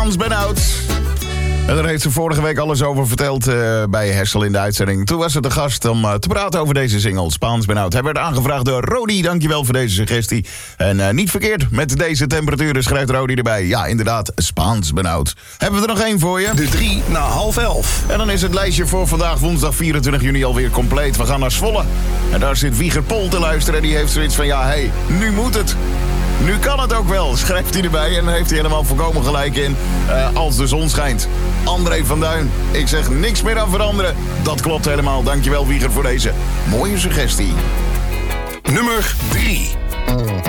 Spaans ben oud. En daar heeft ze vorige week alles over verteld bij Hessel in de uitzending. Toen was ze de gast om te praten over deze single, Spaans ben oud. Hij werd aangevraagd door Rodi, dankjewel voor deze suggestie. En niet verkeerd, met deze temperaturen schrijft Rodi erbij. Ja, inderdaad, Spaans ben oud. Hebben we er nog één voor je? De 3 na 10:30. En dan is het lijstje voor vandaag woensdag 24 juni alweer compleet. We gaan naar Zwolle. En daar zit Wieger Pol te luisteren en die heeft zoiets van... ja, hé, nu moet het. Nu kan het ook wel, schrijft hij erbij. En dan heeft hij helemaal volkomen gelijk in als de zon schijnt. André van Duin, ik zeg niks meer aan veranderen. Dat klopt helemaal. Dankjewel Wieger voor deze mooie suggestie. Nummer 3.